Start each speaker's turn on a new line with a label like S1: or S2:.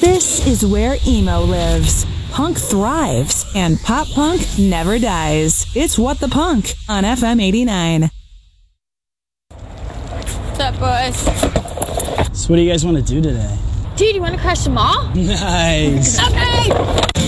S1: This is where emo lives. Punk thrives, and pop punk never dies. It's What the Punk on FM 89.
S2: What's up, boys?
S3: So what do you guys want to do today?
S2: Dude, you want to crash the mall?
S3: Nice.
S2: Okay.